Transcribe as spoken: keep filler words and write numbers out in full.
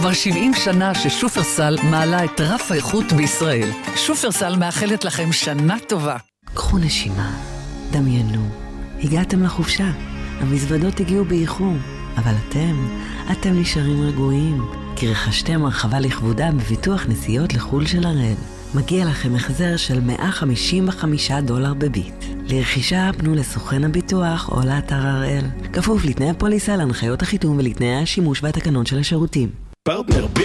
כבר שבעים שנה ששופרסל מעלה את רף האיכות בישראל. שופרסל מאחלת לכם שנה טובה. קחו נשימה, דמיינו, הגעתם לחופשה, המזוודות הגיעו באיחור, אבל אתם, אתם נשארים רגועים, כי רכשתם הרחבה לכבודה בביטוח נסיעות לחול של הראל. מגיע לכם החזר של מאה חמישים וחמישה דולר בביט. לרכישה פנו לסוכן הביטוח או לאתר הראל. כפוף לתנאי הפוליסה, להנחיות החיתום ולתנאי השימוש והתקנון של השירותים. פרטנר